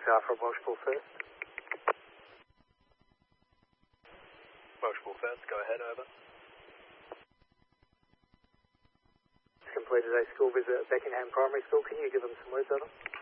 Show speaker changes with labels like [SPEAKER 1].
[SPEAKER 1] Alpha Welshpool first.
[SPEAKER 2] Welshpool first, go ahead, over.
[SPEAKER 1] Completed a school visit at Beckenham Primary School. Can you give them some words, over?